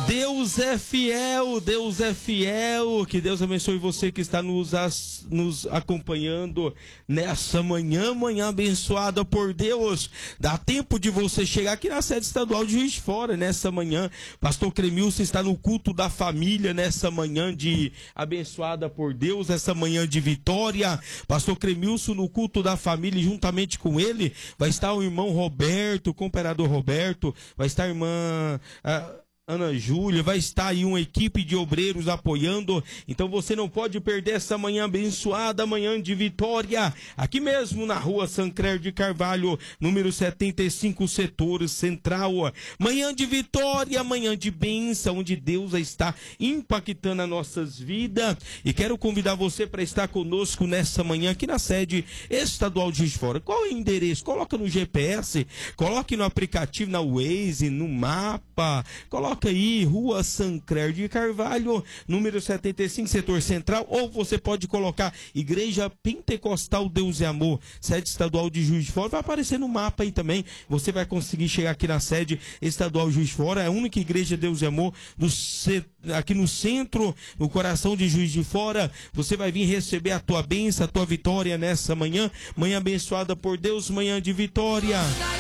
Deus é fiel, Deus é fiel. Que Deus abençoe você que está nos acompanhando nessa manhã abençoada por Deus. Dá tempo de você chegar aqui na sede estadual de Juiz de Fora nessa manhã. Pastor Cremilson está no culto da família nessa manhã de abençoada por Deus, essa manhã de vitória. Pastor Cremilson no culto da família, e juntamente com ele vai estar o irmão Roberto, o comperador Roberto, vai estar a irmã Ana Júlia, vai estar aí uma equipe de obreiros apoiando. Então você não pode perder essa manhã abençoada, manhã de vitória, aqui mesmo na rua Sancler de Carvalho, número 75, setor central. Manhã de vitória, manhã de bênção, onde Deus está impactando as nossas vidas. E quero convidar você para estar conosco nessa manhã aqui na sede estadual de Juiz de Fora. Qual é o endereço? Coloca no GPS, coloque no aplicativo, na Waze, no mapa, coloca aí, rua Sancler de Carvalho, número 75, setor central, ou você pode colocar Igreja Pentecostal Deus e Amor, sede estadual de Juiz de Fora, vai aparecer no mapa aí também, você vai conseguir chegar aqui na sede estadual de Juiz de Fora, é a única igreja Deus e Amor aqui no centro, no coração de Juiz de Fora. Você vai vir receber a tua bênção, a tua vitória nessa manhã, manhã abençoada por Deus, manhã de vitória.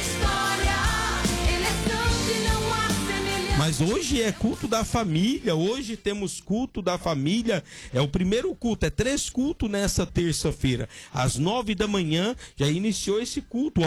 Mas hoje é culto da família, hoje temos culto da família, é o primeiro culto, é 3 cultos nessa terça-feira, às 9 da manhã, já iniciou esse culto.